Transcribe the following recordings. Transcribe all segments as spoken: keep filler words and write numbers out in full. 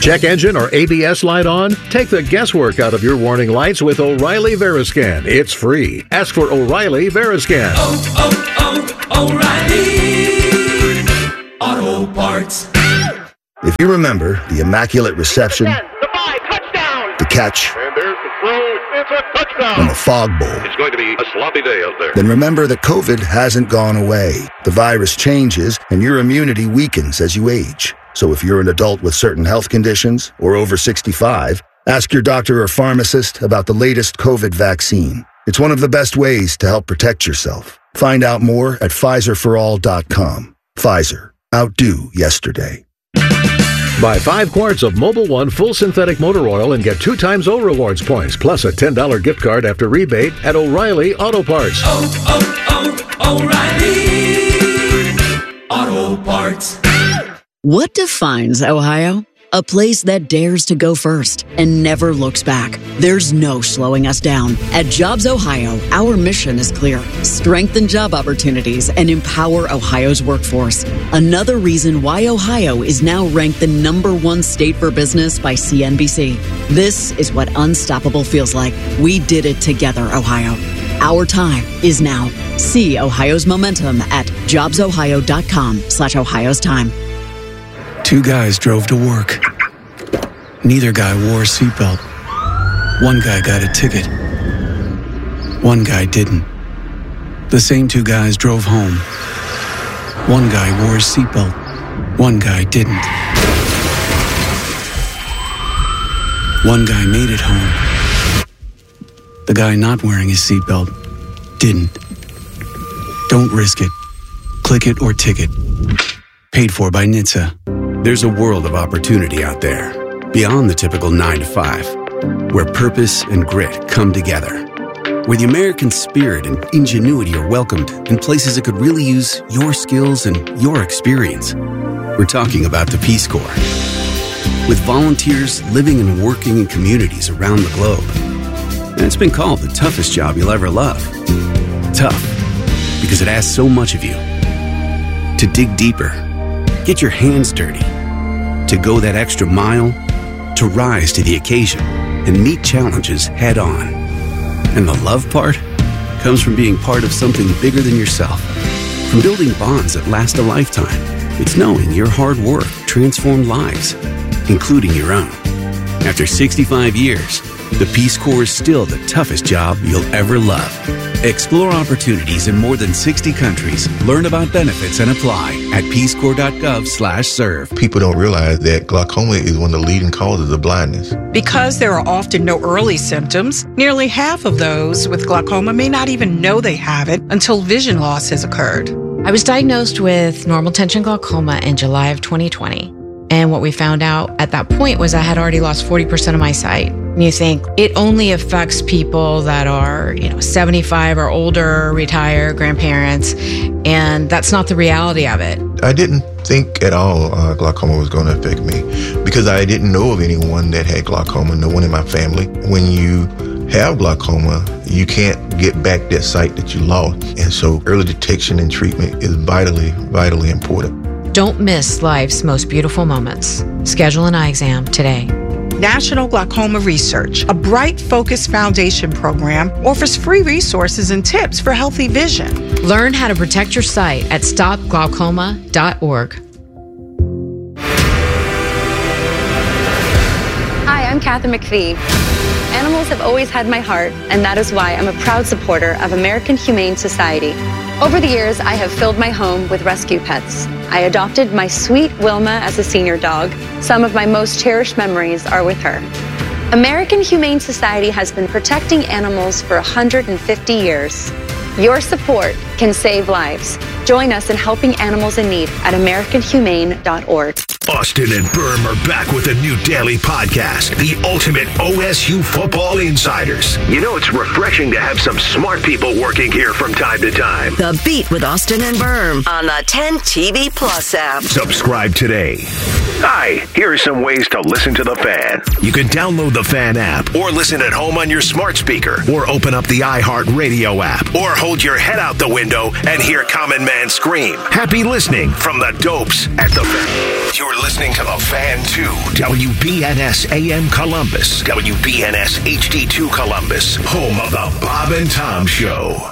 Check engine or A B S light on? Take the guesswork out of your warning lights with O'Reilly Veriscan. It's free. Ask for O'Reilly Veriscan. Oh, oh, oh, O'Reilly Auto Parts. If you remember the immaculate reception, The five, touchdown! the catch, And there's the throw. It's a touchdown. and the fog bowl, It's going to be a sloppy day out there. then remember that COVID hasn't gone away. The virus changes, and your immunity weakens as you age. So if you're an adult with certain health conditions or over sixty-five, ask your doctor or pharmacist about the latest COVID vaccine. It's one of the best ways to help protect yourself. Find out more at Pfizer for all dot com. Pfizer. Outdo yesterday. Buy five quarts of Mobil One full synthetic motor oil and get two times O Rewards points, plus a ten dollars gift card after rebate at O'Reilly Auto Parts. Oh, oh, oh, O'Reilly Auto Parts. What defines Ohio? A place that dares to go first and never looks back. There's no slowing us down. At Jobs Ohio, our mission is clear. Strengthen job opportunities and empower Ohio's workforce. Another reason why Ohio is now ranked the number one state for business by C N B C. This is what unstoppable feels like. We did it together, Ohio. Our time is now. See Ohio's momentum at jobsohio.com slash Ohio's time. Two guys drove to work. Neither guy wore a seatbelt. One guy got a ticket. One guy didn't. The same two guys drove home. One guy wore a seatbelt. One guy didn't. One guy made it home. The guy not wearing his seatbelt didn't. Don't risk it. Click it or ticket. Paid for by N H T S A. There's a world of opportunity out there, beyond the typical nine to five, where purpose and grit come together, where the American spirit and ingenuity are welcomed in places that could really use your skills and your experience. We're talking about the Peace Corps. With volunteers living and working in communities around the globe. And it's been called the toughest job you'll ever love. Tough, because it asks so much of you. To dig deeper, get your hands dirty, to go that extra mile, to rise to the occasion and meet challenges head on. And the love part comes from being part of something bigger than yourself, from building bonds that last a lifetime. It's knowing your hard work transformed lives, including your own. After sixty-five years, the Peace Corps is still the toughest job you'll ever love. Explore opportunities in more than sixty countries. Learn about benefits and apply at peacecorps.gov slash serve. People don't realize that glaucoma is one of the leading causes of blindness. Because there are often no early symptoms, nearly half of those with glaucoma may not even know they have it until vision loss has occurred. I was diagnosed with normal tension glaucoma in July of twenty twenty. And what we found out at that point was I had already lost forty percent of my sight. And you think it only affects people that are, you know, seventy-five or older, retired, grandparents, and that's not the reality of it. I didn't think at all uh, glaucoma was going to affect me because I didn't know of anyone that had glaucoma, no one in my family. When you have glaucoma, you can't get back that sight that you lost. And so early detection and treatment is vitally, vitally important. Don't miss life's most beautiful moments. Schedule an eye exam today. National Glaucoma Research, a Bright Focus Foundation program, offers free resources and tips for healthy vision. Learn how to protect your sight at stop glaucoma dot org. Hi, I'm Kathy McPhee. Animals have always had my heart, and that is why I'm a proud supporter of American Humane Society. Over the years, I have filled my home with rescue pets. I adopted my sweet Wilma as a senior dog. Some of my most cherished memories are with her. American Humane Society has been protecting animals for one hundred fifty years. Your support can save lives. Join us in helping animals in need at american humane dot org. Austin and Berm are back with a new daily podcast, the ultimate O S U Football Insiders. You know, it's refreshing to have some smart people working here from time to time. The Beat with Austin and Berm on the ten T V Plus app. Subscribe today. Hi, here are some ways to listen to The Fan. You can download the Fan app or listen at home on your smart speaker or open up the iHeartRadio app or hold your head out the window and hear Common Man scream. Happy listening from the Dopes at The Fan. You're You're listening to The Fan two, W B N S A M Columbus, W B N S H D two Columbus, home of the Bob and Tom Show.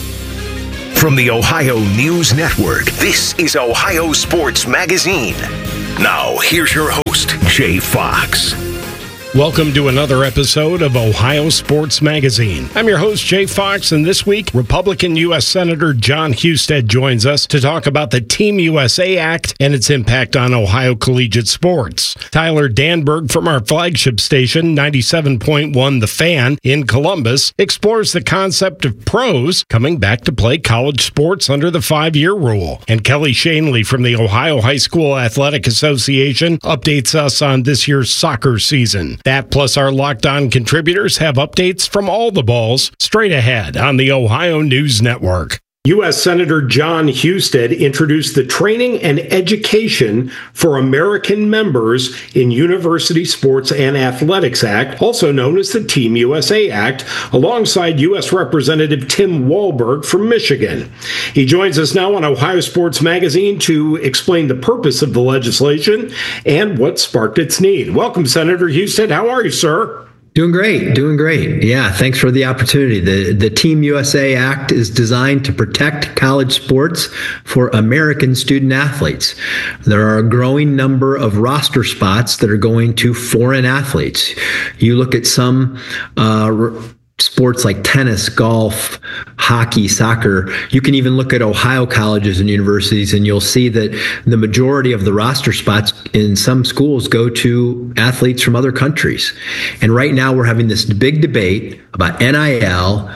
From the Ohio News Network, this is Ohio Sports Magazine. Now, here's your host, Jay Fox. Welcome to another episode of Ohio Sports Magazine. I'm your host, Jay Fox, and this week, Republican U S Senator Jon Husted joins us to talk about the Team U S A Act and its impact on Ohio collegiate sports. Tyler Danberg from our flagship station, ninety-seven point one The Fan in Columbus, explores the concept of pros coming back to play college sports under the five-year rule. And Kelly Shanley from the Ohio High School Athletic Association updates us on this year's soccer season. That plus our Locked On contributors have updates from all the balls straight ahead on the Ohio News Network. U S Senator Jon Husted introduced the Training and Education for American Members in University Sports and Athletics Act, also known as the Team U S A Act, alongside U S Representative Tim Walberg from Michigan. He joins us now on Ohio Sports Magazine to explain the purpose of the legislation and what sparked its need. Welcome, Senator Husted. How are you, sir? Doing great, doing great. Yeah, thanks for the opportunity. The the Team U S A Act is designed to protect college sports for American student athletes. There are a growing number of roster spots that are going to foreign athletes. You look at some uh, sports like tennis, golf, hockey, soccer. You can even look at Ohio colleges and universities, and you'll see that the majority of the roster spots in some schools go to athletes from other countries. And right now we're having this big debate about N I L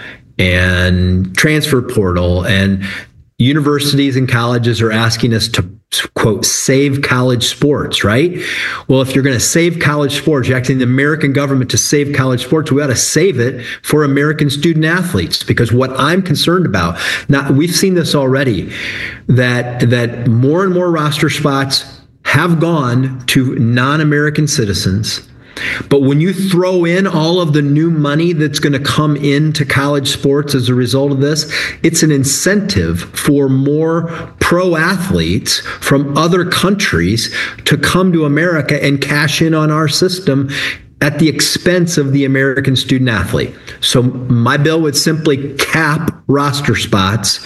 and transfer portal, and universities and colleges are asking us to, quote, save college sports, right? Well, if you're going to save college sports, you're asking the American government to save college sports, we ought to save it for American student athletes. Because what I'm concerned about, now we've seen this already, that that more and more roster spots have gone to non-American citizens. But when you throw in all of the new money that's going to come into college sports as a result of this, it's an incentive for more pro athletes from other countries to come to America and cash in on our system at the expense of the American student athlete. So my bill would simply cap roster spots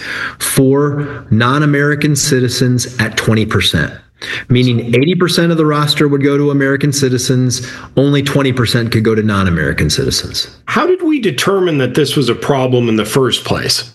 for non-American citizens at twenty percent. Meaning eighty percent of the roster would go to American citizens, only twenty percent could go to non-American citizens. How did we determine that this was a problem in the first place?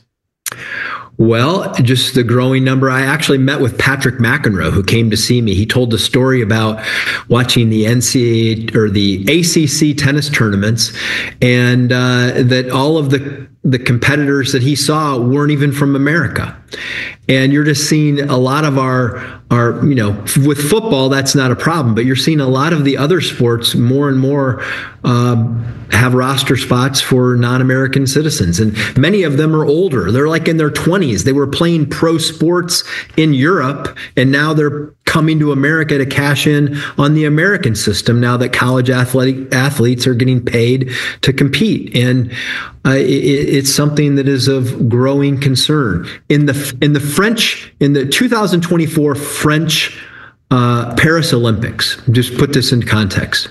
Well, just the growing number. I actually met with Patrick McEnroe, who came to see me. He told the story about watching the N C double A or the A C C tennis tournaments, and uh, that all of the the competitors that he saw weren't even from America. And you're just seeing a lot of our, our, you know, with football, that's not a problem, but you're seeing a lot of the other sports more and more um, have roster spots for non-American citizens. And many of them are older. They're like in their twenties. They were playing pro sports in Europe, and now they're coming to America to cash in on the American system now that college athletic athletes are getting paid to compete. And uh, it, it's something that is of growing concern. In the in the French, in the two thousand twenty-four French uh, Paris Olympics, just put this in context,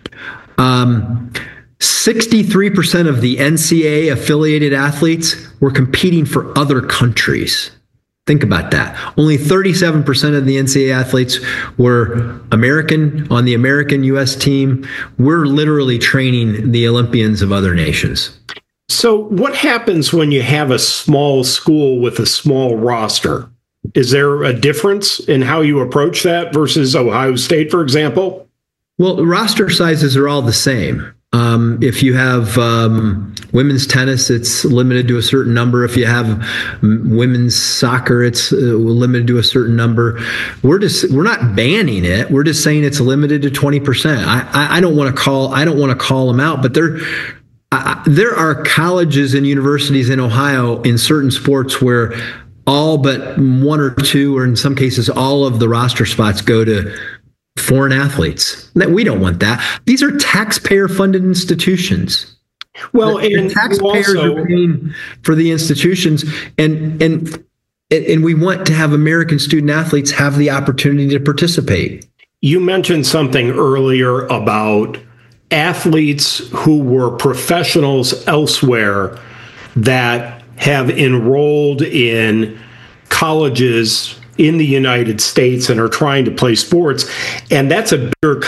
um, sixty-three percent of the N C double A affiliated athletes were competing for other countries. Think about that. Only thirty-seven percent of the N C double A athletes were American on the American U S team. We're literally training the Olympians of other nations. So what happens when you have a small school with a small roster? Is there a difference in how you approach that versus Ohio State, for example? Well, roster sizes are all the same. Um, if you have um, women's tennis, it's limited to a certain number. If you have women's soccer, it's uh, limited to a certain number. We're just we're not banning it. We're just saying it's limited to twenty percent. I, I, I don't want to call I don't want to call them out, but there uh, there are colleges and universities in Ohio in certain sports where all but one or two, or in some cases all of the roster spots go to foreign athletes. We don't want that. These are taxpayer-funded institutions. Well, the, and the taxpayers also, are paying for the institutions, and and and we want to have American student athletes have the opportunity to participate. You mentioned something earlier about athletes who were professionals elsewhere that have enrolled in colleges in the United States and are trying to play sports. And that's a bigger